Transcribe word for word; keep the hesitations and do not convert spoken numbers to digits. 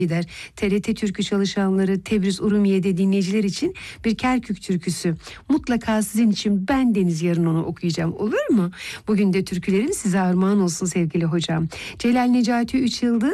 gider. T R T Türkü çalışanları, Tebriz Urumiye'de dinleyiciler için bir Kerkük türküsü. Mutlaka sizin için ben Deniz yarın onu okuyacağım, olur mu? Bugün de türkülerim size armağan olsun sevgili hocam. Celal Necati Üç Yıldız